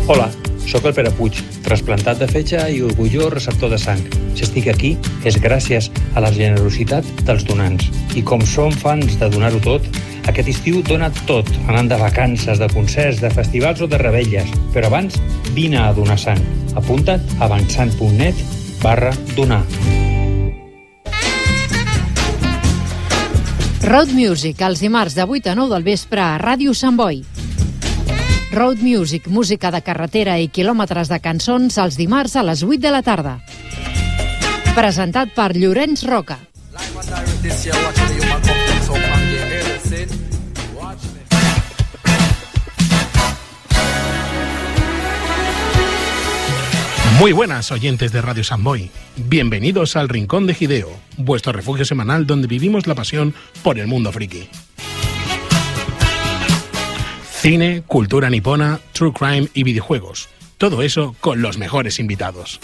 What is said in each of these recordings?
Hola, sóc el Pere Puig, trasplantat de fetge i orgullós receptor de sang. Si estic aquí és gràcies a la generositat dels donants. I com som fans de donar-ho tot, aquest estiu dona tot, anant de vacances, de concerts, de festivals o de revetlles. Però abans, vine a donar sang. Apunta't a avançant.net/donar. Road Music, els dimarts de 8 a 9 del vespre a Ràdio Sant Boi. Road Music, música de carretera i quilòmetres de cançons els dimarts a les 8 de la tarda. Presentat per Llorenç Roca. Muy buenas, oyentes de Radio San Boi. Bienvenidos al Rincón de Hideo, vuestro refugio semanal donde vivimos la pasión por el mundo friki. Cine, cultura nipona, true crime y videojuegos. Todo eso con los mejores invitados.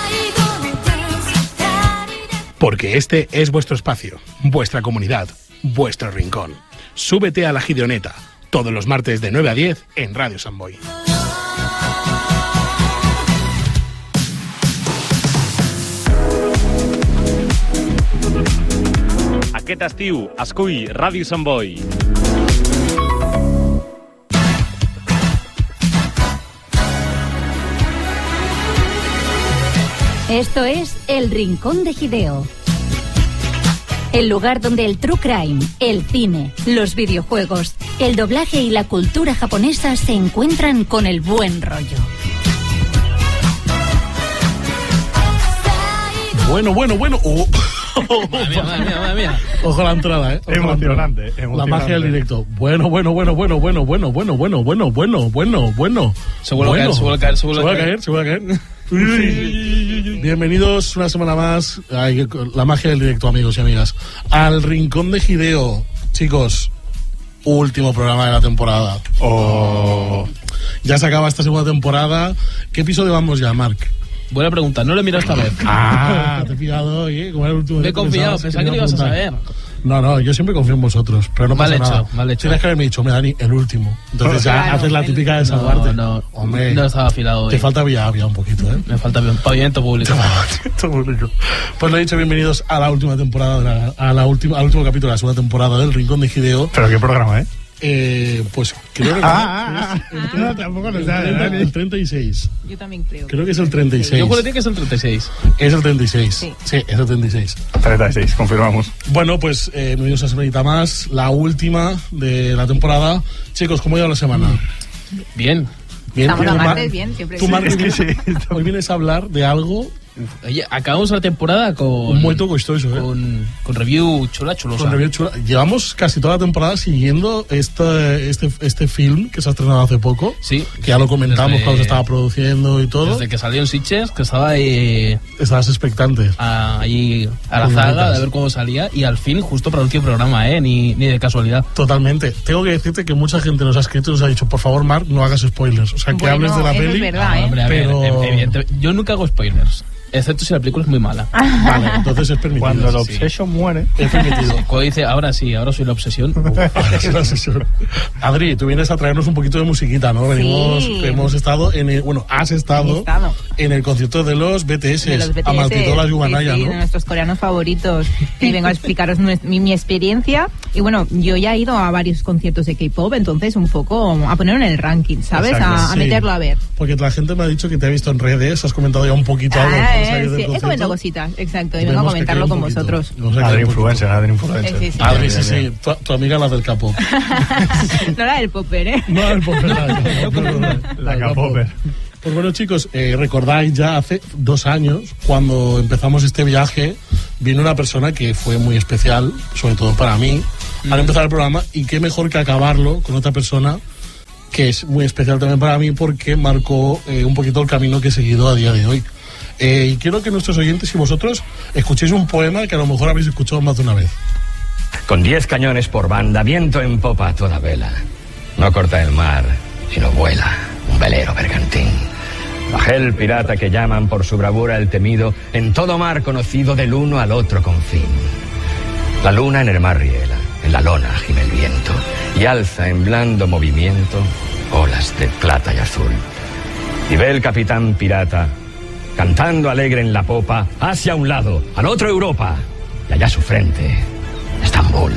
Porque este es vuestro espacio, vuestra comunidad, vuestro rincón. Súbete a la Gideoneta, todos los martes de 9 a 10 en Radio San Boi. Aquest estiu, escull Ràdio Sant Boi. Esto es El Rincón de Hideo. El lugar donde el true crime, el cine, los videojuegos, el doblaje y la cultura japonesa se encuentran con el buen rollo. Bueno. Madre mía. Ojo a la entrada, ¿eh? Emocionante. La magia del directo. Bueno. Se vuelve a caer. Bienvenidos una semana más. Ay, la magia del directo, amigos y amigas. Al Rincón de Hideo. Chicos, último programa de la temporada. Ya se acaba esta segunda temporada. ¿Qué episodio vamos ya, Marc? Buena pregunta, no lo he mirado esta vez. Te he pillado hoy, como era el último. Me he confiado, pensaba que lo ibas a saber. No, yo siempre confío en vosotros, pero no pasa nada. Mal hecho. Tienes que haberme dicho, Dani, el último. Entonces ya haces la típica de salvarte. No, hombre, no estaba afilado hoy. Te falta vía un poquito, ¿eh? Me falta pavimento público. Pues lo he dicho, bienvenidos a la última temporada, al último capítulo de la segunda temporada del Rincón de Hideo. ¿Pero qué programa, Pues creo que tampoco lo sabe, el 36. Yo también creo. Creo que es el 36. Yo juraría que es el 36. Es el 36. Sí, es el 36. 36, confirmamos. Bueno, pues bienvenidos a semanita más, la última de la temporada. Chicos, ¿cómo ha ido la semana? Bien. Estamos a martes, bien, siempre. Tú, Marc, hoy vienes a hablar de algo. Oye, acabamos la temporada con... Muy costoso, con review chulosa. Con review chula. Llevamos casi toda la temporada siguiendo este film que se ha estrenado hace poco. Sí. Que ya lo comentamos cuando se estaba produciendo y todo. Desde que salió en Sitges, que estaba ahí... Estabas expectante. Allí a la zaga de ver cómo salía. Y al fin, justo para el último programa, ni de casualidad. Totalmente. Tengo que decirte que mucha gente nos ha escrito y nos ha dicho, por favor, Marc, no hagas spoilers. O sea, que hables de la peli. Es verdad, hombre, a ver, evidentemente, yo nunca hago spoilers. Excepto si la película es muy mala. Vale, entonces es permitido. Cuando el Obsession muere, es permitido. Cuando dice, ahora soy la obsesión. Adri, tú vienes a traernos un poquito de musiquita, ¿no? Hemos estado has estado en el concierto de los BTS. A Maltitola Yuganaya, ¿no? De nuestros coreanos favoritos. Y vengo a explicaros mi experiencia. Y bueno, yo ya he ido a varios conciertos de K-pop, entonces un poco a ponerlo en el ranking, ¿sabes? Exacto, a meterlo a ver. Porque la gente me ha dicho que te ha visto en redes, has comentado ya un poquito algo. Sí, he comentado cositas, exacto, y vengo a comentarlo con vosotros. Adri influencer. Sí. Adri, sí. Tu amiga la del K-pop. No la del popper, ¿eh? No la del popper, la K-popper. Pues bueno, chicos, recordáis ya hace 2 años, cuando empezamos este viaje, vino una persona que fue muy especial, sobre todo para mí, al empezar el programa, y qué mejor que acabarlo con otra persona que es muy especial también para mí porque marcó un poquito el camino que he seguido a día de hoy. Y quiero que nuestros oyentes y vosotros escuchéis un poema que a lo mejor habéis escuchado más de una vez. Con 10 cañones por banda, viento en popa a toda vela. No corta el mar, sino vuela, un velero bergantín. Bajel pirata que llaman por su bravura el temido, en todo mar conocido del uno al otro confín. La luna en el mar riela, en la lona gime el viento, y alza en blando movimiento olas de plata y azul. Y ve el capitán pirata cantando alegre en la popa hacia un lado, al otro Europa, y allá a su frente, Estambul.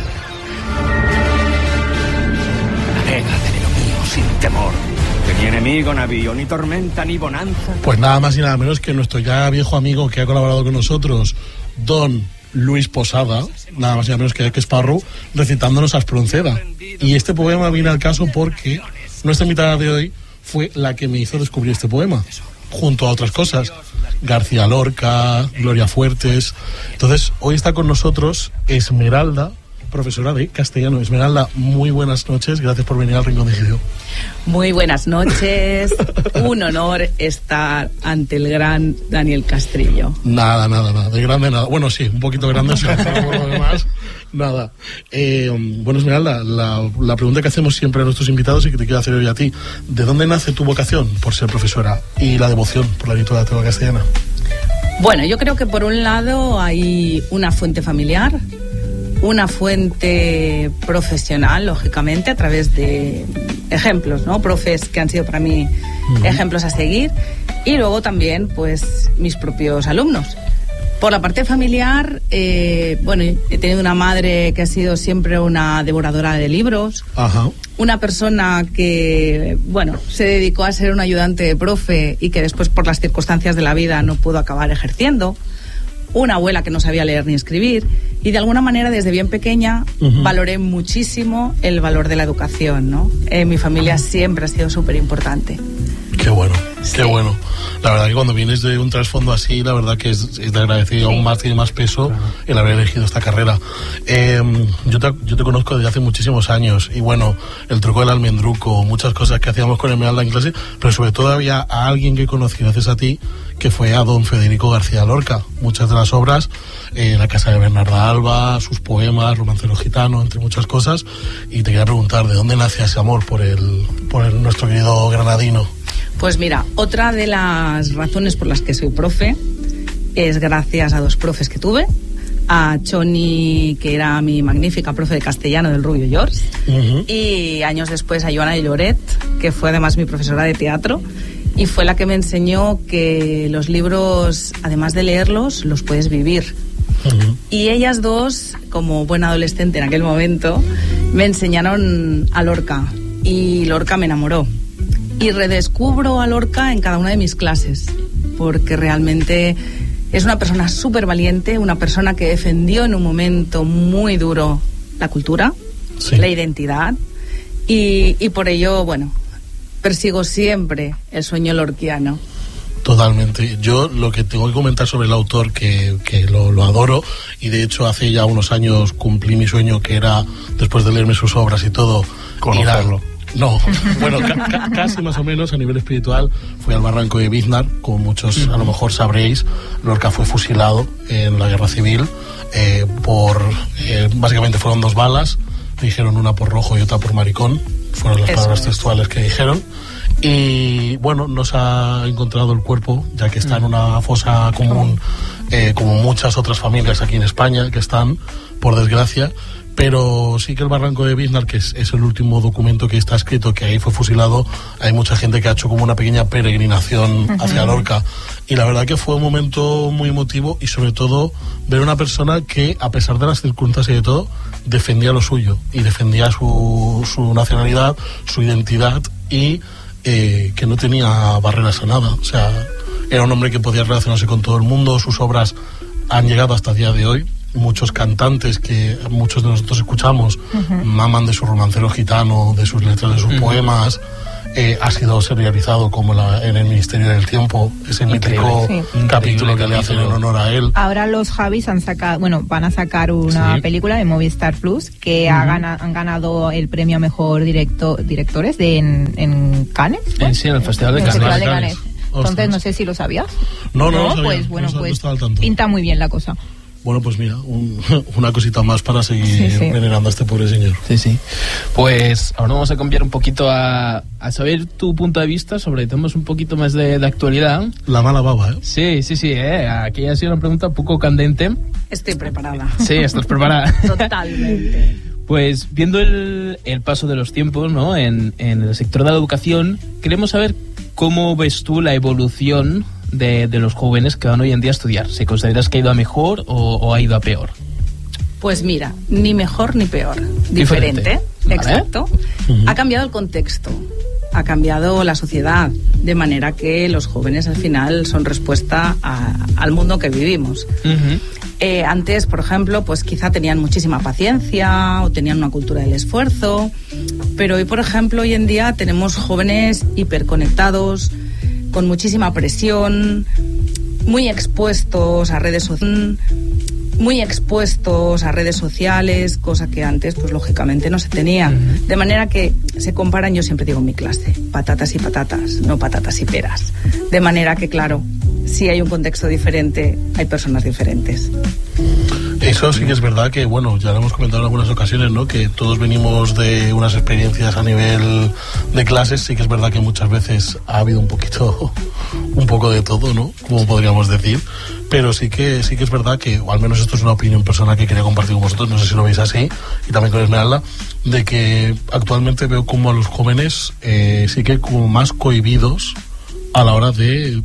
Navega de lo mío sin temor, que ni enemigo, navío, ni tormenta, ni bonanza. Pues nada más y nada menos que nuestro ya viejo amigo que ha colaborado con nosotros, don Luis Posada, nada más y nada menos que Jack Sparrow, recitándonos a Espronceda. Y este poema viene al caso porque nuestra invitada de hoy fue la que me hizo descubrir este poema, junto a otras cosas, García Lorca, Gloria Fuertes. Entonces, hoy está con nosotros Esmeralda, profesora de castellano. Esmeralda, muy buenas noches, gracias por venir al Rincón de Gideo. Muy buenas noches, un honor estar ante el gran Daniel Castrillo. Nada, de grande nada. Bueno, sí, un poquito grande, pero por lo demás, nada. Bueno, Esmeralda, la pregunta que hacemos siempre a nuestros invitados y que te quiero hacer hoy a ti, ¿de dónde nace tu vocación por ser profesora y la devoción por la literatura castellana? Bueno, yo creo que por un lado hay una fuente familiar, una fuente profesional, lógicamente, a través de ejemplos, ¿no? Profes que han sido para mí ejemplos a seguir, y luego también, pues, mis propios alumnos. Por la parte familiar, bueno, he tenido una madre que ha sido siempre una devoradora de libros. Ajá. Una persona que, bueno, se dedicó a ser un ayudante de profe y que después, por las circunstancias de la vida, no pudo acabar ejerciendo. Una abuela que no sabía leer ni escribir, y de alguna manera desde bien pequeña valoré muchísimo el valor de la educación, ¿no? En mi familia siempre ha sido súper importante. Qué bueno, sí. Qué bueno. La verdad que cuando vienes de un trasfondo así, la verdad que es de agradecido, aún más, tiene más peso el haber elegido esta carrera. Yo te conozco desde hace muchísimos años, y bueno, el truco del almendruco, muchas cosas que hacíamos con Esmeralda en clase, pero sobre todo había a alguien que conocí gracias a ti, que fue a don Federico García Lorca. Muchas de las obras, La casa de Bernarda Alba, sus poemas, Romancero gitano, entre muchas cosas, y te quería preguntar, ¿de dónde nace ese amor por nuestro querido granadino? Pues mira, otra de las razones por las que soy profe es gracias a dos profes que tuve. A Choni, que era mi magnífica profe de castellano del Rubio George, y años después a Joana de Lloret, que fue además mi profesora de teatro, y fue la que me enseñó que los libros, además de leerlos, los puedes vivir. Y ellas dos, como buena adolescente en aquel momento, me enseñaron a Lorca, y Lorca me enamoró. Y redescubro a Lorca en cada una de mis clases, porque realmente es una persona súper valiente, una persona que defendió en un momento muy duro la cultura, la identidad, y por ello, bueno, persigo siempre el sueño lorquiano. Totalmente. Yo lo que tengo que comentar sobre el autor, que lo adoro, y de hecho hace ya unos años cumplí mi sueño, que era, después de leerme sus obras y todo, conocerlo. No, bueno, casi más o menos a nivel espiritual. Fui al barranco de Biznar, como muchos a lo mejor sabréis. Lorca fue fusilado en la guerra civil básicamente fueron 2 balas, dijeron una por rojo y otra por maricón, fueron las palabras textuales que dijeron. Y bueno, no se ha encontrado el cuerpo, ya que está en una fosa común, como muchas otras familias aquí en España que están, por desgracia. Pero sí que el barranco de Biznar, que es el último documento que está escrito, que ahí fue fusilado, hay mucha gente que ha hecho como una pequeña peregrinación hacia Lorca. Y la verdad que fue un momento muy emotivo, y sobre todo ver una persona que, a pesar de las circunstancias y de todo, defendía lo suyo, y defendía su nacionalidad, su identidad, y que no tenía barreras a nada. O sea, era un hombre que podía relacionarse con todo el mundo. Sus obras han llegado hasta el día de hoy. Muchos cantantes que muchos de nosotros escuchamos maman de su Romancero gitano, de sus letras, de sus poemas. Ha sido serializado como en el Ministerio del Tiempo, ese mítico capítulo que le hacen en honor a él. Ahora los Javis van a sacar una película de Movistar Plus que han ganado el premio a mejor directores en Cannes. Sí, en el Festival de Cannes. Entonces, no sé si lo sabías. No sabía. Pues bueno, no estaba al tanto. Pinta muy bien la cosa. Bueno, pues mira, una cosita más para seguir venerando a este pobre señor. Sí. Pues ahora vamos a cambiar un poquito a saber tu punto de vista sobre temas un poquito más de actualidad. La mala baba, ¿eh? Sí. Aquí ha sido una pregunta un poco candente. Estoy preparada. Sí, estás preparada. Totalmente. Pues viendo el paso de los tiempos, ¿no? En el sector de la educación, queremos saber ¿cómo ves tú la evolución de los jóvenes que van hoy en día a estudiar? ¿Si consideras que ha ido a mejor o ha ido a peor? Pues mira, ni mejor ni peor. Diferente. ¿Vale? Exacto. Ha cambiado el contexto, ha cambiado la sociedad, de manera que los jóvenes al final son respuesta al mundo que vivimos. Antes, por ejemplo, pues quizá tenían muchísima paciencia o tenían una cultura del esfuerzo, pero hoy, por ejemplo, hoy en día tenemos jóvenes hiperconectados, con muchísima presión, muy expuestos a redes sociales, cosa que antes, pues lógicamente no se tenía. De manera que se comparan, yo siempre digo en mi clase, patatas y patatas, no patatas y peras. De manera que, claro, si hay un contexto diferente, hay personas diferentes. Eso sí que es verdad que, bueno, ya lo hemos comentado en algunas ocasiones, ¿no? Que todos venimos de unas experiencias a nivel de clases. Sí que es verdad que muchas veces ha habido un poco de todo, ¿no? Como podríamos decir. Pero sí que es verdad que, o al menos esto es una opinión personal que quería compartir con vosotros, no sé si lo veis así, y también con Esmeralda, de que actualmente veo como a los jóvenes sí que como más cohibidos a la hora de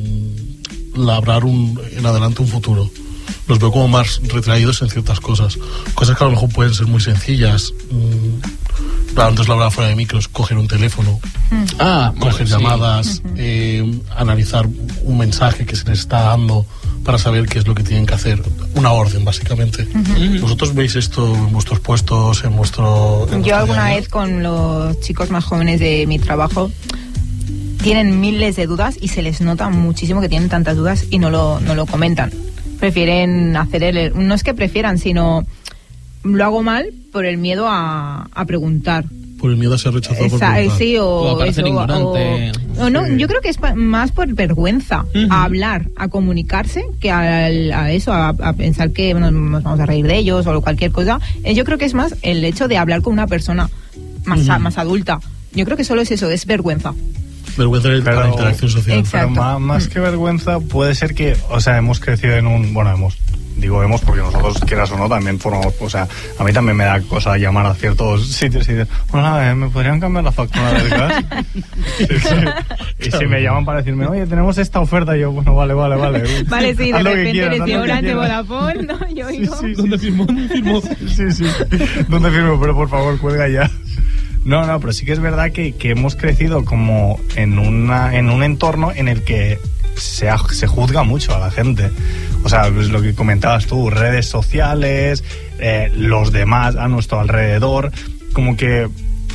labrar en adelante un futuro. Los veo como más retraídos en ciertas cosas que a lo mejor pueden ser muy sencillas. Antes lo hablaba fuera de micros, coger un teléfono, coger llamadas, analizar un mensaje que se les está dando para saber qué es lo que tienen que hacer, una orden básicamente. ¿Vosotros veis esto en vuestros puestos, en vuestro... Yo alguna vez con los chicos más jóvenes de mi trabajo tienen miles de dudas y se les nota muchísimo que tienen tantas dudas y no lo comentan. Prefieren hacer no es que prefieran, sino lo hago mal por el miedo a preguntar. Por el miedo a ser rechazado por preguntar. Sí, o a parecer ignorante. No, yo creo que es más por vergüenza a hablar, a comunicarse, que a pensar que nos vamos a reír de ellos o cualquier cosa. Yo creo que es más el hecho de hablar con una persona más adulta. Yo creo que solo es eso, es vergüenza. Vergüenza de la interacción social. Exacto. Pero más que vergüenza, puede ser que, o sea, hemos crecido en un... Bueno, digo hemos porque nosotros, quieras o no, también formamos... O sea, a mí también me da cosa llamar a ciertos sitios y decir, bueno, ¿me podrían cambiar la factura del gas? Y si me llaman para decirme, oye, tenemos esta oferta, y yo, bueno, vale. Vale, sí, de repente eres de Orange, Vodafone, ¿no? Yo digo... Sí. ¿Dónde firmó? Sí. ¿Dónde firmo? Pero por favor, cuelga ya. No, pero sí que es verdad que hemos crecido como en un entorno en el que se juzga mucho a la gente. O sea, pues lo que comentabas tú, redes sociales, los demás a nuestro alrededor, como que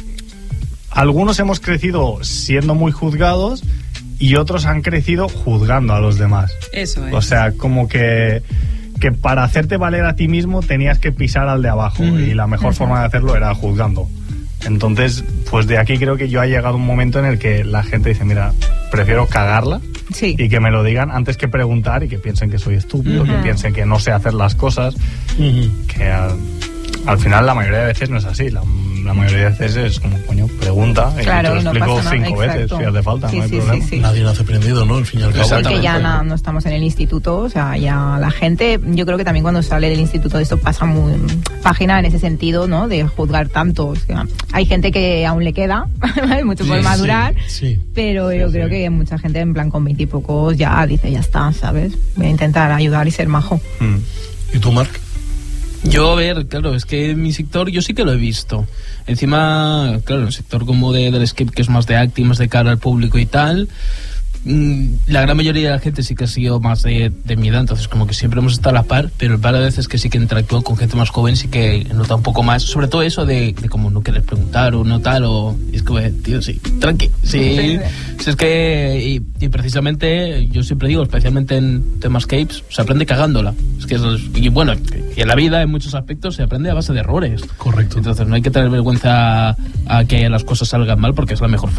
algunos hemos crecido siendo muy juzgados y otros han crecido juzgando a los demás. Eso es. O sea, como que para hacerte valer a ti mismo tenías que pisar al de abajo y la mejor forma de hacerlo era juzgando. Entonces, pues de aquí creo que yo ha llegado un momento en el que la gente dice, mira, prefiero cagarla y que me lo digan antes que preguntar y que piensen que soy estúpido, que piensen que no sé hacer las cosas, que al final la mayoría de veces no es así. La mayoría de veces es como, coño, pregunta y te lo explico 5 veces si hace falta, no hay problema. Sí. Nadie lo hace aprendido, ¿no? Al fin y al cabo. Que ya no estamos en el instituto, o sea, ya la gente, yo creo que también cuando sale del instituto esto pasa muy página en ese sentido, ¿no? De juzgar tanto. O sea, hay gente que aún le queda, mucho por madurar, pero yo creo que mucha gente en plan con 20 y pocos ya dice, ya está, ¿sabes? Voy a intentar ayudar y ser majo. ¿Y tú, Marc? Yo, a ver, claro, es que mi sector yo sí que lo he visto. Encima, claro, el sector como del escape, que es más de acting, más de cara al público y tal, la gran mayoría de la gente sí que ha sido más de mi edad, entonces como que siempre hemos estado a la par, pero el par de veces que sí que interactúo con gente más joven sí que nota un poco más, sobre todo eso de como no querer preguntar o no tal, o es como, tío, sí, tranqui, sí. Si es que, y precisamente yo siempre digo, especialmente en temas capes, se aprende cagándola, es que y bueno, y en la vida en muchos aspectos se aprende a base de errores. Correcto. Entonces no hay que tener vergüenza a que las cosas salgan mal, porque es la mejor